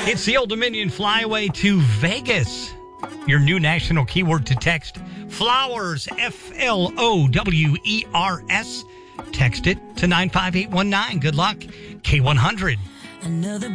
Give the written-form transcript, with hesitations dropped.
It's the Old Dominion Flyaway to Vegas. Your new national keyword to text, flowers, Flowers. Text it to 95819. Good luck. K100. Another